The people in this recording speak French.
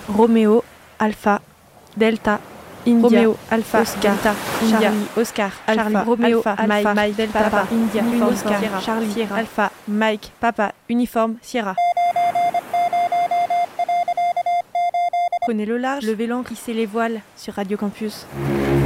Roméo, Alpha, Delta, India, Roméo, Alpha, Oscar, Delta, Charlie, Oscar, Alpha, Charlie, Roméo, Alpha, Mike, Delta, Papa, India, Uniforme, Oscar, Sierra, Charlie, Sierra, Alpha, Mike, Papa, Uniforme, Sierra. Prenez le large, levez l'ancre, hissez les voiles sur Radio Campus.